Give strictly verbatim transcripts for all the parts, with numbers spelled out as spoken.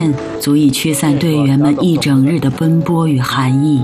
足以驱散队员们一整日的奔波与寒意。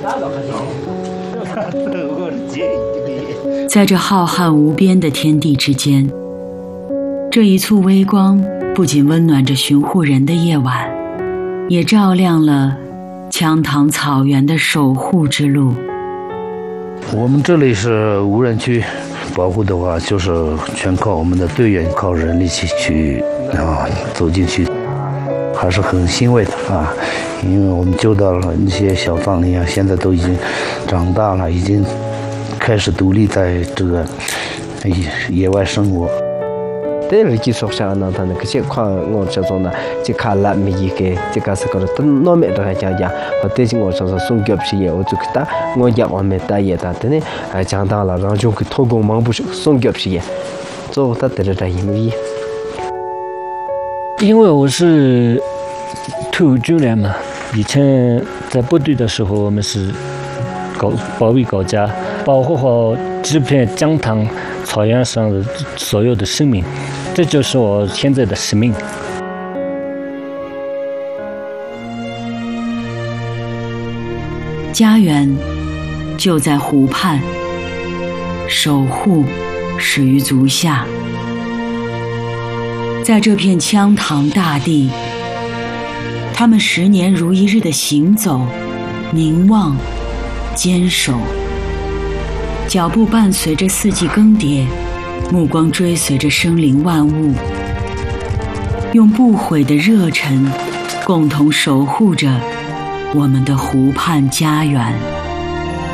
在这浩瀚无边的天地之间，这一簇微光不仅温暖着寻护人的夜晚，也照亮了羌塘草原的守护之路。 我们这里是无人区，保护的话就是全靠我们的队员，靠人力气去啊走进去，还是很欣慰的啊！因为我们救到了那些小藏羚啊，现在都已经长大了，已经开始独立在这个野外生活。 这个技术上呢，它那个些矿我这种呢，就看了没一个，这个是个的农民这个家家，我对起我说是送给别人，我就给他，我也我们大爷的，等呢，哎，长大了，然后就给偷工忙不是送给别人，做他得了这因为， 因为我是退伍军人嘛，以前在部队的时候，我们是搞保卫国家，保护好这片疆塘草原上的所有的生命。这就是我现在的使命。 家园就在湖畔，守护始于足下。在这片羌塘大地，他们十年如一日的行走、凝望、坚守，脚步伴随着四季更迭，目光追随着生灵万物，用不悔的热忱共同守护着我们的湖畔家园。